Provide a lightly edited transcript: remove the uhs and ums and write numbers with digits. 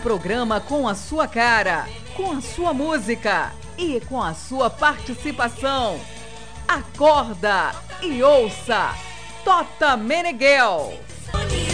programa com a sua cara, com a sua música e com a sua participação. Acorda e ouça Tota Meneghel.